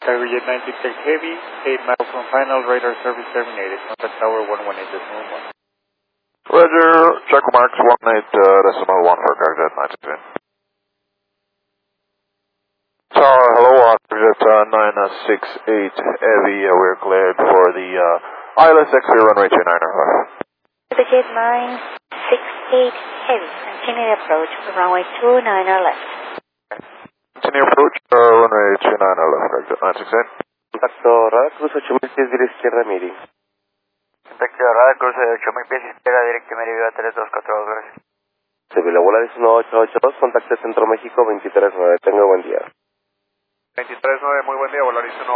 Carrier 96 Heavy, 8 miles from final, radar service terminated. Contact tower 118.1. Roger, Chaco Marks 18.1 for Carrier 96. Tower, hello, Carrier 968 Heavy, we're cleared for the ILS X-ray runway 29er. Jet 968 Heavy, continue approach, runway 29er left. Continue approach, runway 29er left, Carrier 968. Contacto Radar Cruz 8000 pies, direct izquierda, Miri. Contacto Radar Cruz 8000 pies, izquierda, direct Miri, 3242, gracias. Sevilla, vuela 19882, contacte Centro México 239, tenga buen día. 239, muy buen día, Volaris 1.